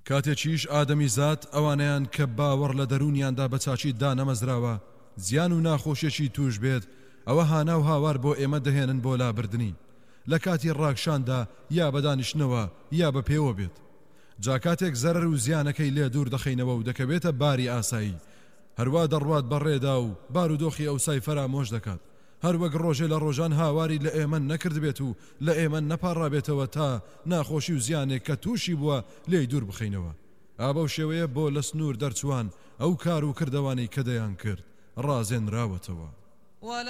کاتێکیش ئادەمی زات ئەوانەیان کە باوەڕ لە دەرونیاندا بە چاچی دانەمەزراوە زیان و ناخۆشیێکی توش بێت ئەوە هانا و هاوار بۆ ئێمە دەهێنن بۆ لابردنی لە کاتی ڕاکشاندا یا بە دانیشتنەوە یا بە پێوە بێت جا کاتێک زەرەر و زیانەکەی لێ دوور دەخەینەوە و دەکەوێتە باری ئاسایی هەروە دەڕوات بەڕێدا و بارودۆخی ئەوسای فەرامۆش دەکات هەروەک ڕۆژێ لە ڕۆژان هاواری لە ئێمە نەکرد بێت و لە ئێمە نەپاڕابێتەوە تا ناخۆشی و زیانێک کە تووشی بووە لێی دوور بخەینەوە ئابە شێوەیە بۆ لە سنوور دەرچوان ئەو کار و کردەوانی کە دەیان کرد ڕازێنراوەتەوە